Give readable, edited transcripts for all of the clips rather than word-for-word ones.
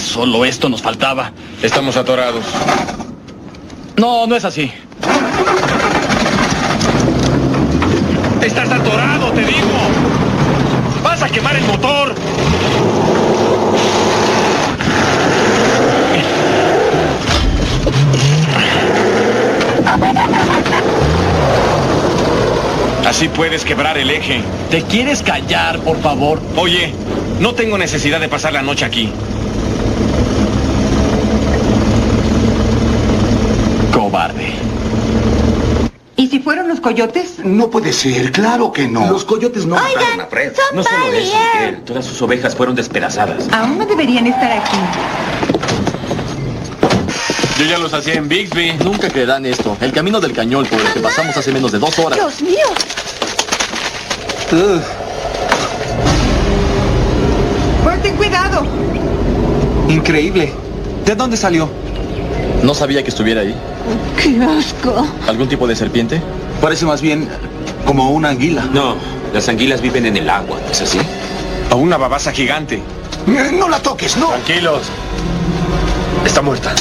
Solo esto nos faltaba. Estamos atorados. No, no es así. ¡Estás atorado, te digo! ¡Vas a quemar el motor! Así puedes quebrar el eje. ¿Te quieres callar, por favor? Oye, no tengo necesidad de pasar la noche aquí. Cobarde. ¿Y si fueron los coyotes? No puede ser, claro que no. Los coyotes no mataron a Fred. No solo eso, Miguel. Todas sus ovejas fueron despedazadas. Aún no deberían estar aquí. Yo ya los hacía en Bixby. Nunca creerán esto. El camino del cañón por el que pasamos hace menos de 2 horas. ¡Dios mío! ¡Pues ten cuidado! Increíble. ¿De dónde salió? No sabía que estuviera ahí. ¡Qué asco! ¿Algún tipo de serpiente? Parece más bien como una anguila. No, las anguilas viven en el agua, ¿no es así? O una babasa gigante. No la toques, no. Tranquilos. Está muerta.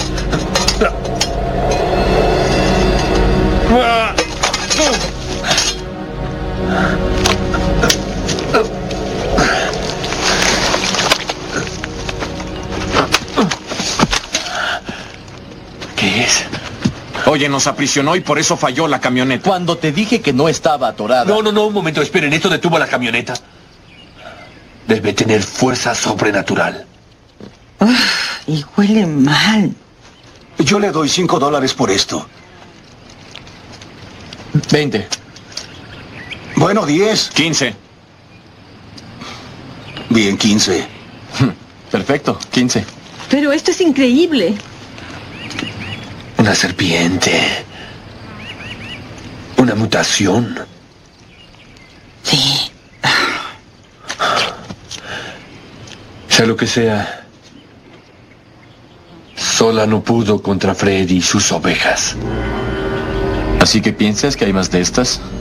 ¿Qué es? Oye, nos aprisionó y por eso falló la camioneta. Cuando te dije que no estaba atorada. No, un momento, esperen, ¿esto detuvo la camioneta? Debe tener fuerza sobrenatural. Y huele mal. Yo le doy $5 por esto. 20. Bueno, 10. 15. Bien, 15. Perfecto, 15. Pero esto es increíble. Una serpiente. Una mutación. Sí. Sea lo que sea. Sola no pudo contra Fred y sus ovejas. ¿Así que piensas que hay más de estas?